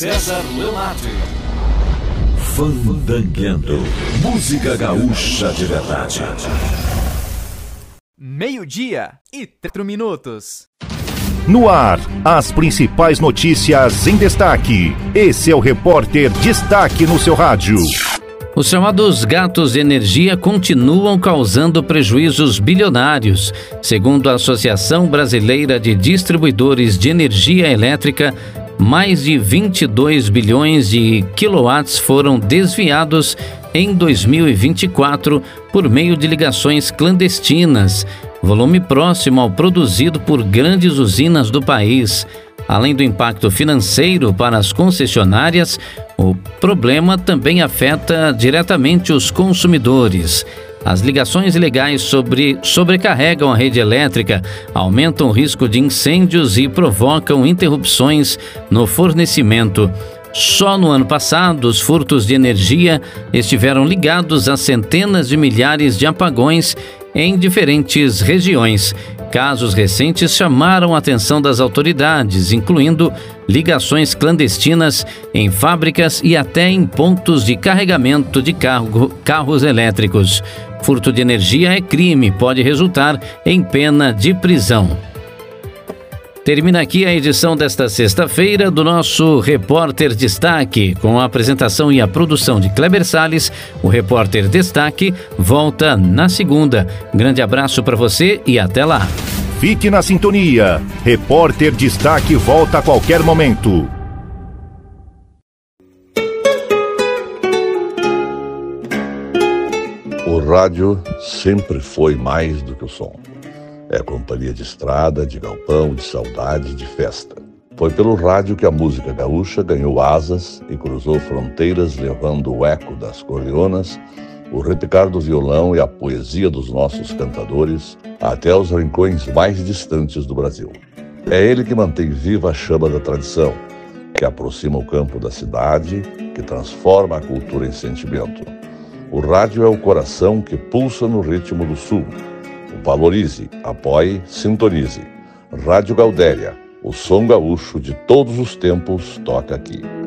César Leonardi. Fandangueando. Música gaúcha de verdade. 12:04. No ar, as principais notícias em destaque. Esse é o Repórter Destaque no seu rádio. Os chamados gatos de energia continuam causando prejuízos bilionários. Segundo a Associação Brasileira de Distribuidores de Energia Elétrica, mais de 22 bilhões de quilowatts foram desviados em 2024 por meio de ligações clandestinas, volume próximo ao produzido por grandes usinas do país. Além do impacto financeiro para as concessionárias, o problema também afeta diretamente os consumidores. As ligações ilegais sobrecarregam a rede elétrica, aumentam o risco de incêndios e provocam interrupções no fornecimento. Só no ano passado, os furtos de energia estiveram ligados a centenas de milhares de apagões em diferentes regiões. Casos recentes chamaram a atenção das autoridades, incluindo ligações clandestinas em fábricas e até em pontos de carregamento de carros elétricos. Furto de energia é crime, pode resultar em pena de prisão. Termina aqui a edição desta sexta-feira do nosso Repórter Destaque. Com a apresentação e a produção de Kleber Salles, o Repórter Destaque volta na segunda. Grande abraço para você e até lá. Fique na sintonia. Repórter Destaque volta a qualquer momento. O rádio sempre foi mais do que o som. É companhia de estrada, de galpão, de saudade, de festa. Foi pelo rádio que a música gaúcha ganhou asas e cruzou fronteiras, levando o eco das corleonas, o repicar do violão e a poesia dos nossos cantadores até os rincões mais distantes do Brasil. É ele que mantém viva a chama da tradição, que aproxima o campo da cidade, que transforma a cultura em sentimento. O rádio é o coração que pulsa no ritmo do sul. Valorize, apoie, sintonize. Rádio Gaudéria, o som gaúcho de todos os tempos toca aqui.